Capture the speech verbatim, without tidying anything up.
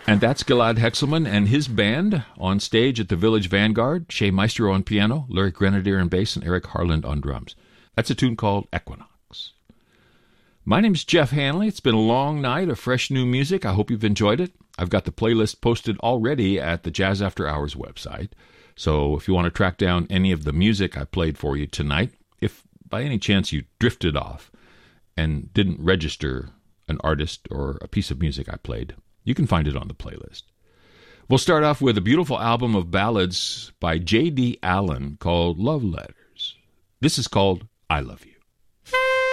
And that's Gilad Hexelman and his band on stage at the Village Vanguard. Shea Maestro on piano, Larry Grenadier on bass, and Eric Harland on drums. That's a tune called Equinox. My name's Jeff Hanley. It's been a long night of fresh new music. I hope you've enjoyed it. I've got the playlist posted already at the Jazz After Hours website. So if you want to track down any of the music I played for you tonight, if by any chance you drifted off and didn't register an artist or a piece of music I played, you can find it on the playlist. We'll start off with a beautiful album of ballads by J D. Allen called Love Letters. This is called I Love You.